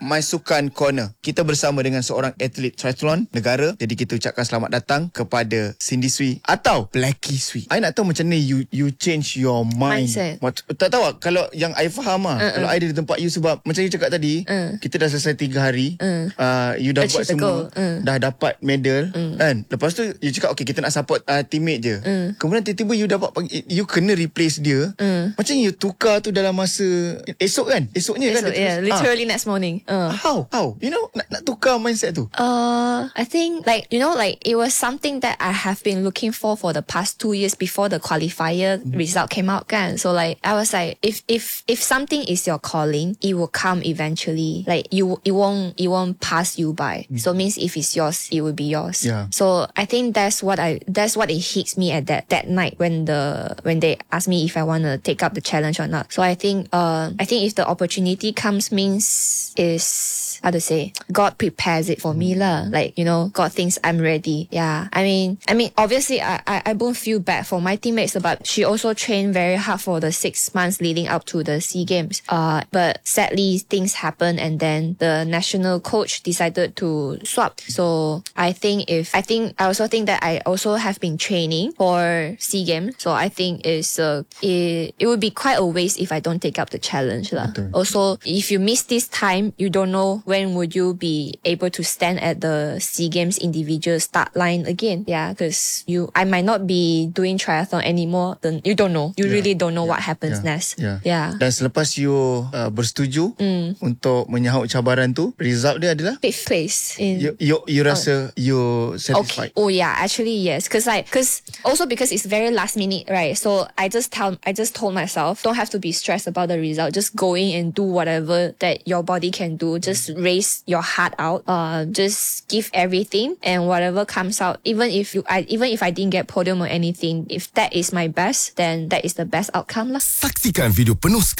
My Sukan Corner. Kita bersama dengan seorang atlet triathlon negara. Jadi kita ucapkan selamat datang kepada Cindy Sui atau Blackie Sui. I nak tahu macam mana you change your mind. Tak tahu tak, kalau yang I faham kalau I ada di tempat you, sebab macam you cakap tadi, kita dah selesai 3 hari. You dah buat semua, dah dapat medal kan. Lepas tu you cakap okay, kita nak support teammate je. Kemudian tiba-tiba you dapat you kena replace dia. Macam you tukar tu dalam masa esok kan? Esoknya kan? Yeah, literally next morning. How? You know, nak tukar mindset tu? I think like it was something that I have been looking for the past 2 years before the qualifier result came out kan. So like I was like, if something is your calling, it will come eventually. Like it won't pass you by. So means if it's yours, it will be yours. Yeah. So I think that's what it hits me at that night when they asked me if I want to take up the challenge or not. So I think if the opportunity comes, means is how to say, God prepares it for me lah. Like, God thinks I'm ready. Yeah. I mean obviously I won't feel bad for my teammates, but she also trained very hard for the 6 months leading up to the SEA Games. But sadly things happened, and then the national coach decided to swap. So I also think that I also have been training for SEA Games. So I think it would be quite a waste if I don't take up the challenge lah. Also, if you miss this time, you don't know when would you be able to stand at the SEA Games individual start line again. Yeah, because I might not be doing triathlon anymore. Then you don't know. You really don't know what happens next. Yeah. Dan selepas you bersetuju untuk menyahut cabaran tu, result dia adalah 5th place. You rasa you satisfied? Okay. Oh yeah, actually yes. Because it's very last minute, right? So I just told myself, don't have to be stressed about the result. Just go in and do whatever that your body can do. Just raise your heart out. Just give everything, and whatever comes out, even if I didn't get podium or anything, if that is my best, then that is the best outcome lah. Saksikan video penuh